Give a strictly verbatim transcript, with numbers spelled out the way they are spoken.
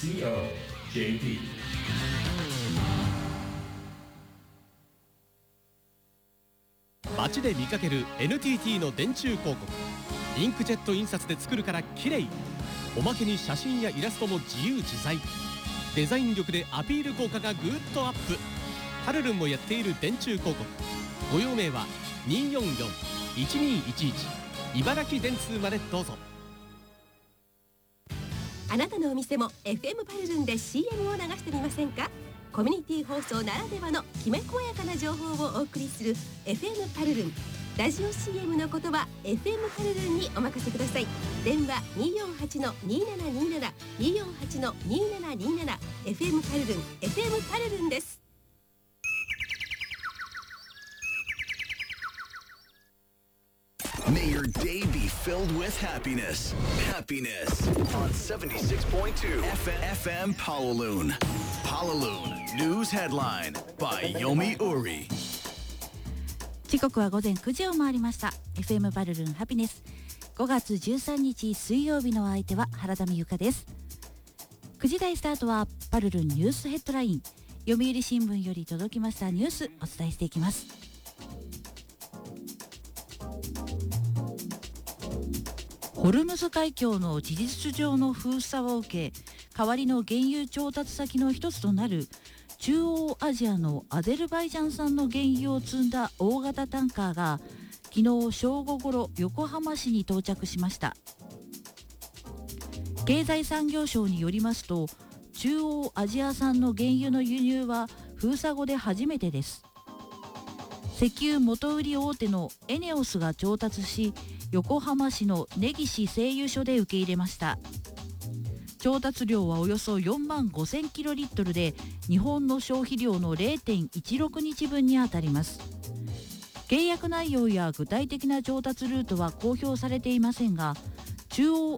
シーオージェーピー。 街で見かける エヌティーティー の電柱広告。インクジェット印刷で作るから綺麗。おまけに写真やイラストも自由自在。デザイン力でアピール効果がぐーっとアップ。パルルンもやっている電柱広告。ご用命はにーよんよん いちにーいちいち 茨城電通までどうぞ。 あなたのお店も エフエム パルルンで シーエム を流してみませんか。コミュニティ放送ならではのきめ細やかな情報をお送りする エフエム パルルン。ラジオ シーエム の言葉 エフエム パルルンにお任せください。電話 にーよんはちのにーななにーなな にーよんはちのにーななにーなな エフエム パルルン エフエム パルルンです。 May your day be filled with happiness. Happiness on seventy-six point two F M Pawaloon. Pawaloon News Headline by Yomi Uri. 時刻は午前くじを回りました。 エフエム パルルンハピネス、ごがつじゅうさんにち水曜日の相手は原田美由香です。くじ台スタートはパルルンニュースヘッドライン。読売新聞より届きましたニュースお伝えしていきます。ホルムズ海峡の事実上の封鎖を受け、代わりの原油調達先の一つとなる中央アジアのアゼルバイジャン産の原油を積んだ大型タンカーが昨日正午ごろ横浜市に到着しました。経済産業省によりますと、中央アジア産の原油の輸入は封鎖後で初めてです。石油元売り大手のエネオスが調達し、横浜市の根岸製油所で受け入れました。調達量はおよそよんまんごせんキロリットルで、日本の消費量の れいてんいちろくにちぶんにあたります。契約内容や具体的な調達ルートは公表されていませんが、中央